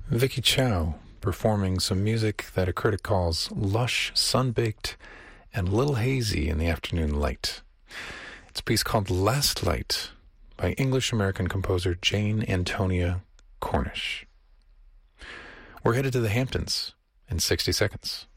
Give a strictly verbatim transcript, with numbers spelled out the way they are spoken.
Vicky Chow performing some music that a critic calls lush, sun-baked, and a little hazy in the afternoon light. It's a piece called Last Light by English-American composer Jane Antonia Cornish. We're headed to the Hamptons in sixty seconds.